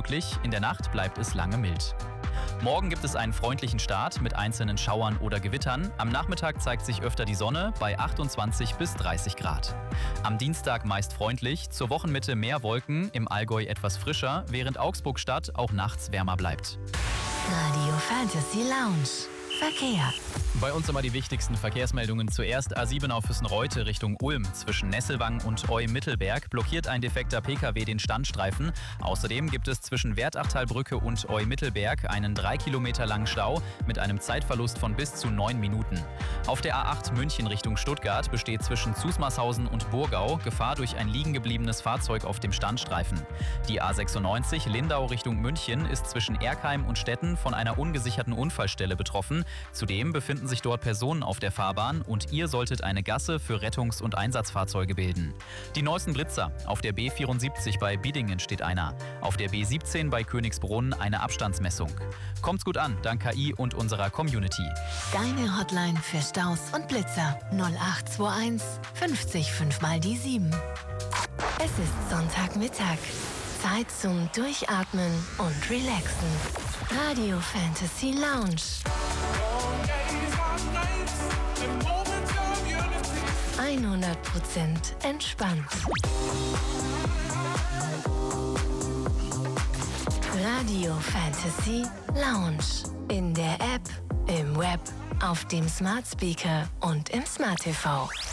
möglich, in der Nacht bleibt es lange mild. Morgen gibt es einen freundlichen Start mit einzelnen Schauern oder Gewittern. Am Nachmittag zeigt sich öfter die Sonne bei 28 bis 30 Grad. Am Dienstag meist freundlich, zur Wochenmitte mehr Wolken, im Allgäu etwas frischer, während Augsburg-Stadt auch nachts wärmer bleibt. Radio Fantasy Lounge. Verkehr. Bei uns immer die wichtigsten Verkehrsmeldungen. Zuerst A7 auf Füssen-Reute Richtung Ulm. Zwischen Nesselwang und Eu-Mittelberg blockiert ein defekter Pkw den Standstreifen. Außerdem gibt es zwischen Wertachtalbrücke und Eu-Mittelberg einen 3 Kilometer langen Stau mit einem Zeitverlust von bis zu 9 Minuten. Auf der A8 München Richtung Stuttgart besteht zwischen Zusmarshausen und Burgau Gefahr durch ein liegengebliebenes Fahrzeug auf dem Standstreifen. Die A96 Lindau Richtung München ist zwischen Erkheim und Stetten von einer ungesicherten Unfallstelle betroffen. Zudem befinden sich dort Personen auf der Fahrbahn und ihr solltet eine Gasse für Rettungs- und Einsatzfahrzeuge bilden. Die neuesten Blitzer. Auf der B74 bei Biedingen steht einer. Auf der B17 bei Königsbrunn eine Abstandsmessung. Kommt's gut an, dank KI und unserer Community. Deine Hotline für Staus und Blitzer 0821 50 5 mal die 7. Es ist Sonntagmittag. Zeit zum Durchatmen und Relaxen. Radio Fantasy Lounge. 100% entspannt. Radio Fantasy Lounge. In der App, im Web, auf dem Smart Speaker und im Smart TV.